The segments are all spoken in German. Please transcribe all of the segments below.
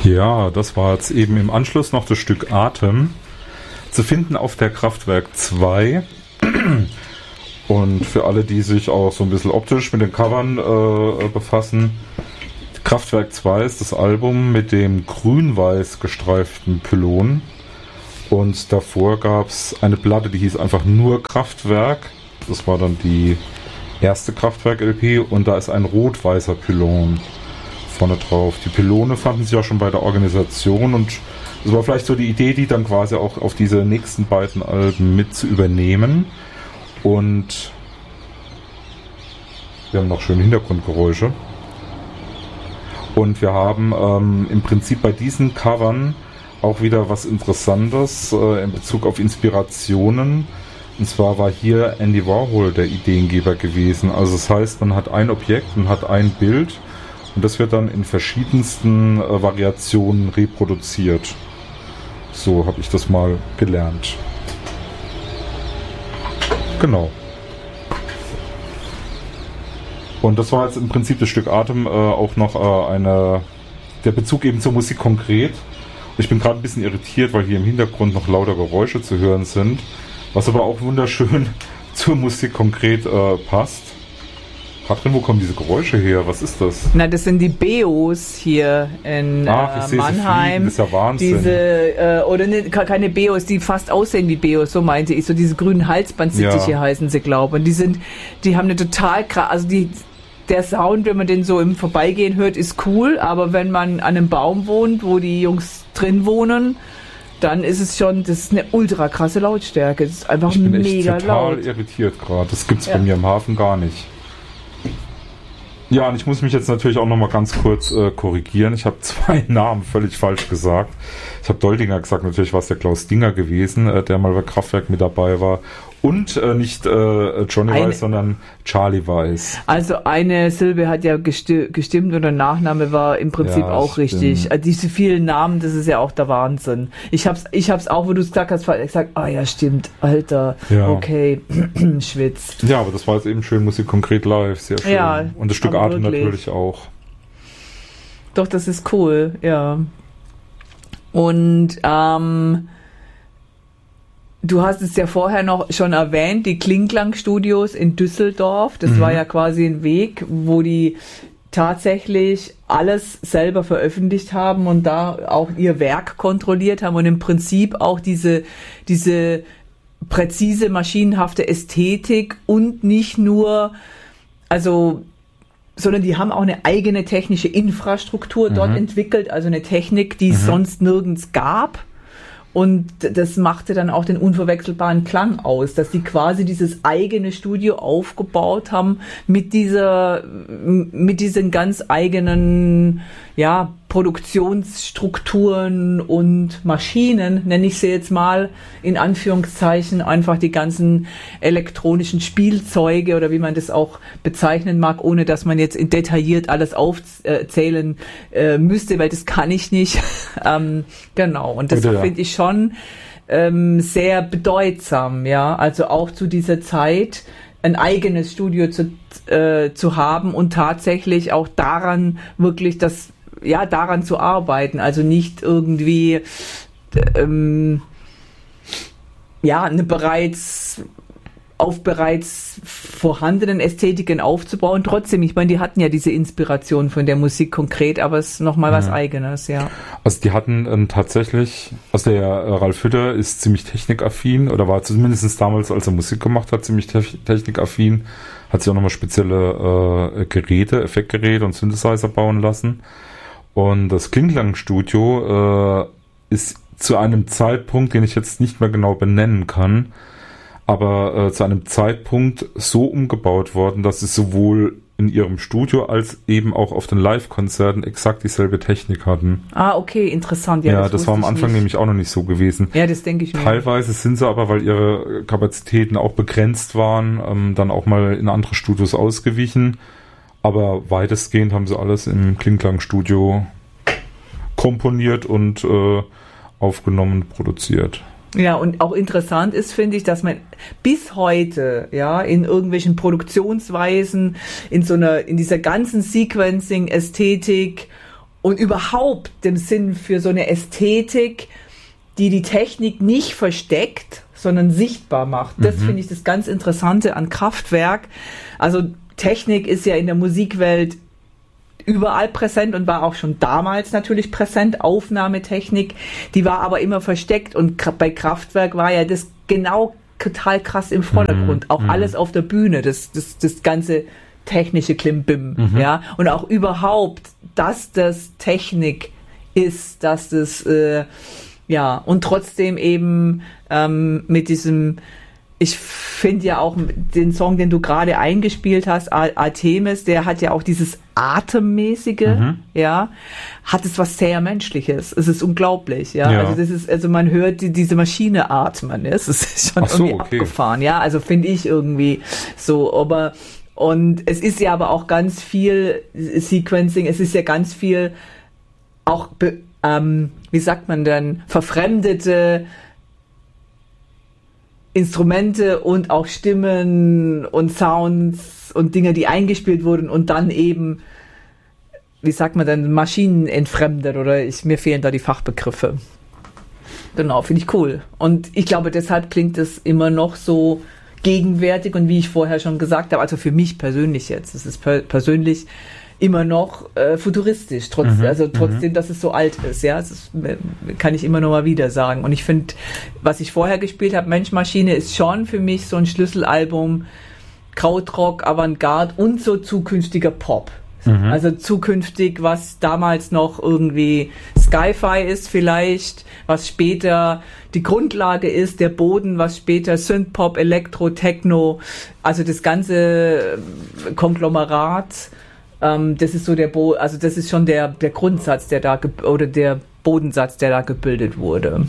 Ja, das war jetzt eben im Anschluss noch das Stück Atem, zu finden auf der Kraftwerk 2. Und für alle, die sich auch so ein bisschen optisch mit den Covern befassen, Kraftwerk 2 ist das Album mit dem grün-weiß gestreiften Pylon. Und davor gab es eine Platte, die hieß einfach nur Kraftwerk. Das war dann die erste Kraftwerk-LP und da ist ein rot-weißer Pylon vorne drauf. Die Pylone fanden sich auch schon bei der Organisation und es war vielleicht so die Idee, die dann quasi auch auf diese nächsten beiden Alben mit zu übernehmen. Und wir haben noch schöne Hintergrundgeräusche. Und wir haben im Prinzip bei diesen Covern auch wieder was Interessantes in Bezug auf Inspirationen. Und zwar war hier Andy Warhol der Ideengeber gewesen. Also das heißt, man hat ein Objekt, man hat ein Bild und das wird dann in verschiedensten Variationen reproduziert. So habe ich das mal gelernt. Genau. Und das war jetzt im Prinzip das Stück Atem auch noch der Bezug eben zur Musik konkret. Ich bin gerade ein bisschen irritiert, weil hier im Hintergrund noch lauter Geräusche zu hören sind, was aber auch wunderschön zur Musik konkret passt. Katrin, wo kommen diese Geräusche her? Was ist das? Na, das sind die Beos hier in Mannheim. Das ist ja Wahnsinn. Oder keine Beos, die fast aussehen wie Beos, so meinte ich. So diese grünen Halsbandsittiche heißen sie, glaube ich. Und die haben eine total krass, also der Sound, wenn man den so im Vorbeigehen hört, ist cool, aber wenn man an einem Baum wohnt, wo die Jungs drin wohnen, dann ist es schon, das ist eine ultra krasse Lautstärke. Das ist einfach mega laut. Ich bin total irritiert gerade. Das gibt's bei mir im Hafen gar nicht. Ja, und ich muss mich jetzt natürlich auch nochmal ganz kurz korrigieren. Ich habe 2 Namen völlig falsch gesagt. Ich habe Doldinger gesagt, natürlich war es der Klaus Dinger gewesen, der mal bei Kraftwerk mit dabei war. Und nicht Johnny Weiss, sondern Charlie Weiss. Also eine Silbe hat ja gestimmt und der Nachname war im Prinzip auch richtig. Also diese vielen Namen, das ist ja auch der Wahnsinn. Ich hab's auch, wo du es gesagt hast, gesagt, ja stimmt, Alter, okay, schwitzt. Ja, aber das war jetzt eben schön Musik konkret live, sehr schön. Ja, und das Stück Atem natürlich auch. Doch, das ist cool, ja. Und du hast es ja vorher noch schon erwähnt, die Klingklang-Studios in Düsseldorf. Das war ja quasi ein Weg, wo die tatsächlich alles selber veröffentlicht haben und da auch ihr Werk kontrolliert haben und im Prinzip auch diese präzise, maschinenhafte Ästhetik und nicht nur, sondern die haben auch eine eigene technische Infrastruktur dort entwickelt, also eine Technik, die es sonst nirgends gab. Und das machte dann auch den unverwechselbaren Klang aus, dass die quasi dieses eigene Studio aufgebaut haben mit diesen ganz eigenen, Produktionsstrukturen und Maschinen, nenne ich sie jetzt mal, in Anführungszeichen, einfach die ganzen elektronischen Spielzeuge oder wie man das auch bezeichnen mag, ohne dass man jetzt detailliert alles aufzählen müsste, weil das kann ich nicht. Genau, und das finde ich schon sehr bedeutsam, also auch zu dieser Zeit ein eigenes Studio zu haben und tatsächlich auch daran wirklich daran zu arbeiten, also nicht irgendwie eine bereits vorhandenen Ästhetiken aufzubauen. Trotzdem, ich meine, die hatten ja diese Inspiration von der Musik konkret, aber es ist nochmal was Eigenes, Also die hatten tatsächlich, der Ralf Hütter ist ziemlich technikaffin oder war zumindest damals, als er Musik gemacht hat, ziemlich technikaffin, hat sich auch nochmal spezielle Effektgeräte und Synthesizer bauen lassen. Und das Klingklang-Studio ist zu einem Zeitpunkt, den ich jetzt nicht mehr genau benennen kann, aber zu einem Zeitpunkt so umgebaut worden, dass sie sowohl in ihrem Studio als eben auch auf den Live-Konzerten exakt dieselbe Technik hatten. Ah, okay, interessant. Ja, das war am Anfang nämlich auch noch nicht so gewesen. Ja, das denke ich mir. Teilweise sind sie aber, weil ihre Kapazitäten auch begrenzt waren, dann auch mal in andere Studios ausgewichen. Aber weitestgehend haben sie alles im Klingklang-Studio komponiert und aufgenommen, produziert. Ja, und auch interessant ist, finde ich, dass man bis heute, in irgendwelchen Produktionsweisen, in dieser ganzen Sequencing-Ästhetik und überhaupt dem Sinn für so eine Ästhetik, die Technik nicht versteckt, sondern sichtbar macht. Das finde ich das ganz Interessante an Kraftwerk. Also Technik ist ja in der Musikwelt überall präsent und war auch schon damals natürlich präsent. Aufnahmetechnik, die war aber immer versteckt und bei Kraftwerk war ja das genau total krass im Vordergrund. Auch alles auf der Bühne, das ganze technische Klimbim, ja. Und auch überhaupt, dass das Technik ist, dass das, ja, und trotzdem eben mit diesem, ich finde ja auch den Song, den du gerade eingespielt hast, Artemis, der hat ja auch dieses Atemmäßige, ja, hat es was sehr Menschliches. Es ist unglaublich, ja. Also das ist, also man hört diese Maschine atmen, es ist schon irgendwie abgefahren, ja. Also finde ich irgendwie so, aber und es ist ja aber auch ganz viel Sequencing, es ist ja ganz viel auch, wie sagt man denn, verfremdete Instrumente und auch Stimmen und Sounds und Dinge, die eingespielt wurden und dann eben, wie sagt man denn, Maschinen entfremdet oder mir fehlen da die Fachbegriffe. Genau, finde ich cool. Und ich glaube, deshalb klingt es immer noch so gegenwärtig und wie ich vorher schon gesagt habe, also für mich persönlich jetzt, es ist persönlich immer noch futuristisch, trotzdem, dass es so alt ist, ja, das kann ich immer noch mal wieder sagen. Und ich finde, was ich vorher gespielt habe, Mensch Maschine, ist schon für mich so ein Schlüsselalbum, Krautrock, Avantgarde und so zukünftiger Pop. Also zukünftig, was damals noch irgendwie Sci-Fi ist vielleicht, was später die Grundlage ist, der Boden, was später Synthpop, Elektro, Techno, also das ganze Konglomerat. Das ist so das ist schon der Grundsatz, der da oder der Bodensatz, der da gebildet wurde.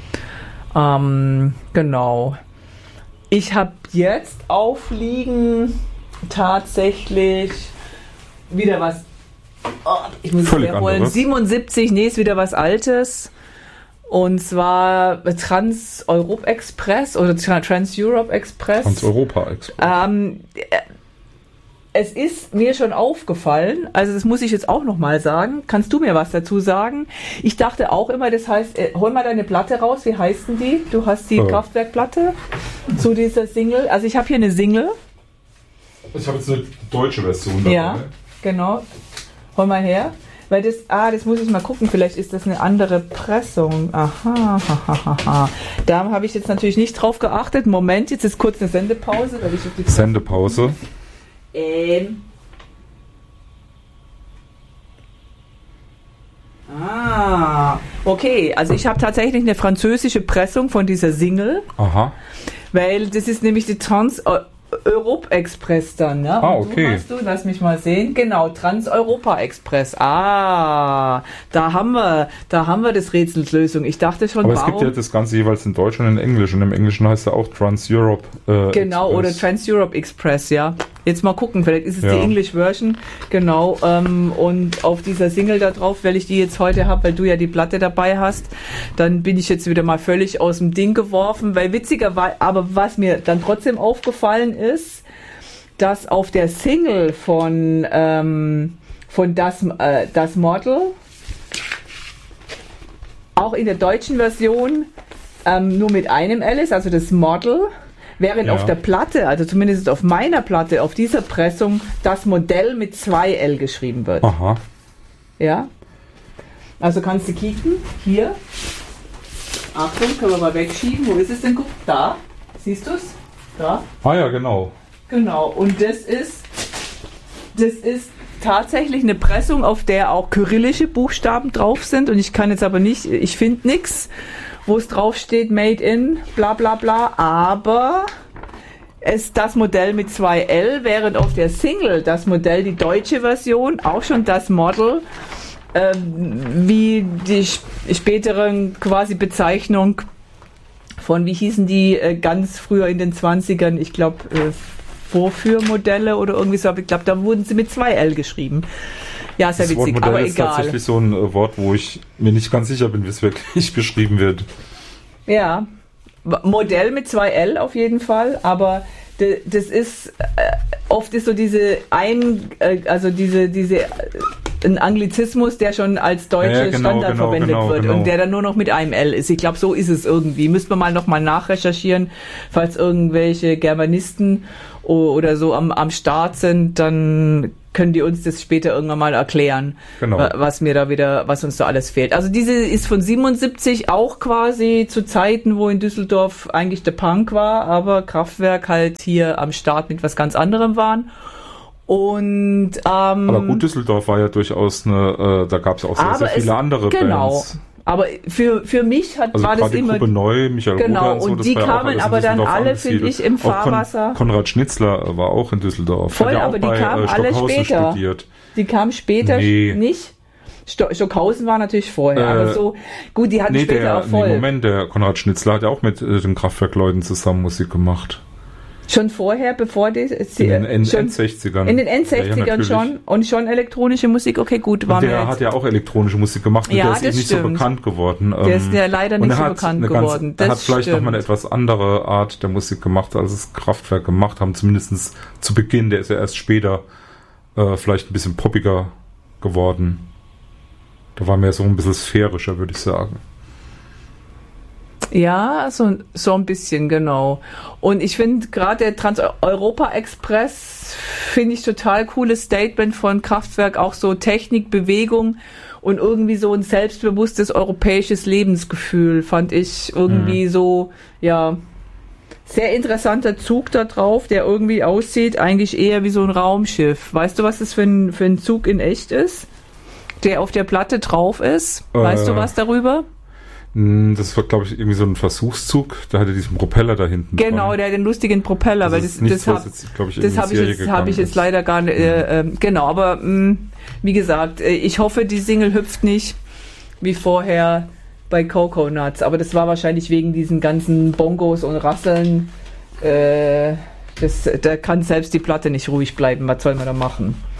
Genau. Ich habe jetzt aufliegen tatsächlich wieder was. Oh, ich muss es wiederholen. 77, nee, ist wieder was Altes. Und zwar Trans-Europe Express oder Trans-Europe Express. Trans-Europa Express. Es ist mir schon aufgefallen, also das muss ich jetzt auch nochmal sagen. Kannst du mir was dazu sagen? Ich dachte auch immer, das heißt, hol mal deine Platte raus, wie heißt denn die? Du hast die Kraftwerkplatte zu dieser Single. Also ich habe hier eine Single. Ich habe jetzt eine deutsche Version dabei. Ja, genau. Hol mal her. Weil das muss ich mal gucken, vielleicht ist das eine andere Pressung. Aha. Da habe ich jetzt natürlich nicht drauf geachtet. Moment, jetzt ist kurz eine Sendepause. Weil ich auf die Sendepause. Okay, also ich habe tatsächlich eine französische Pressung von dieser Single. Aha. Weil das ist nämlich die Trans-Europa Express dann, ja? Okay. Lass mich mal sehen. Genau, Trans-Europa Express. Da haben wir das Rätsels Lösung. Ich dachte schon, aber es gibt ja das Ganze jeweils in Deutsch und in Englisch. Und im Englischen heißt er auch Trans-Europe genau, Express. Oder Trans-Europe Express, ja. Jetzt mal gucken, vielleicht ist es die English-Version. Genau, und auf dieser Single da drauf, weil ich die jetzt heute habe, weil du ja die Platte dabei hast, dann bin ich jetzt wieder mal völlig aus dem Ding geworfen, weil witzigerweise, aber was mir dann trotzdem aufgefallen ist, dass auf der Single von das Model, auch in der deutschen Version, nur mit einem L ist, also das Model, während auf der Platte, also zumindest auf meiner Platte, auf dieser Pressung, das Modell mit 2 L geschrieben wird. Aha. Ja. Also kannst du kicken. Hier. Achtung, können wir mal wegschieben. Wo ist es denn? Guck, da. Siehst du es? Da. Ah ja, genau. Genau. Und das ist tatsächlich eine Pressung, auf der auch kyrillische Buchstaben drauf sind. Und ich kann jetzt aber nicht, ich finde nichts, wo es drauf steht, made in, bla bla bla, aber es das Modell mit 2 L, während auf der Single das Modell, die deutsche Version, auch schon das Model, wie die späteren quasi Bezeichnung von, wie hießen die ganz früher in den 20ern, ich glaube Vorführmodelle oder irgendwie so, aber ich glaube, da wurden sie mit 2 L geschrieben. Ja, sehr witzig, aber egal. Das ist tatsächlich so ein Wort, wo ich mir nicht ganz sicher bin, wie es wirklich geschrieben wird. Ja, Modell mit 2 L auf jeden Fall, aber das ist, oft ist so diese ein Anglizismus, der schon als deutsche Standard verwendet wird und der dann nur noch mit einem L ist. Ich glaube, so ist es irgendwie. Müsste man mal nochmal nachrecherchieren, falls irgendwelche Germanisten oder so am Start sind, dann können die uns das später irgendwann mal erklären, was uns da alles fehlt. Also diese ist von 77 auch quasi zu Zeiten, wo in Düsseldorf eigentlich der Punk war, aber Kraftwerk halt hier am Start mit was ganz anderem waren. Und aber gut, Düsseldorf war ja durchaus da gab es auch sehr viele andere Bands. Aber für mich war das immer... Gruppe Neu, Michael Rother und so, und die kamen aber dann alle, finde ich, im Fahrwasser. Konrad Schnitzler war auch in Düsseldorf. Voll, aber die kamen alle später. Studiert. Die kamen später nicht. Stockhausen war natürlich vorher, aber so, gut, die hatten später Erfolg. Moment, der Konrad Schnitzler hat ja auch mit den Kraftwerkleuten zusammen Musik gemacht. Schon vorher, bevor die... In den End-60ern. In den End-60ern schon. Und schon elektronische Musik, okay, gut. Der hat ja auch elektronische Musik gemacht und der ist eben nicht so bekannt geworden. Der ist ja leider nicht so bekannt geworden. Er hat vielleicht nochmal eine etwas andere Art der Musik gemacht, als es Kraftwerk gemacht haben. Zumindest zu Beginn. Der ist ja erst später vielleicht ein bisschen poppiger geworden. Da war mehr so ein bisschen sphärischer, würde ich sagen. Ja, so ein bisschen, genau. Und ich finde gerade der Trans-Europa-Express finde ich total cooles Statement von Kraftwerk, auch so Technik, Bewegung und irgendwie so ein selbstbewusstes europäisches Lebensgefühl fand ich irgendwie so, ja, sehr interessanter Zug da drauf, der irgendwie aussieht eigentlich eher wie so ein Raumschiff. Weißt du, was das für ein Zug in echt ist? Der auf der Platte drauf ist? Weißt du was darüber? Das war, glaube ich, irgendwie so ein Versuchszug. Da hatte diesen Propeller da hinten. Genau, dran. der hat den lustigen Propeller. Das habe ich jetzt leider gar nicht. Genau, aber wie gesagt, ich hoffe, die Single hüpft nicht wie vorher bei Coconuts. Aber das war wahrscheinlich wegen diesen ganzen Bongos und Rasseln. Da kann selbst die Platte nicht ruhig bleiben. Was soll man da machen?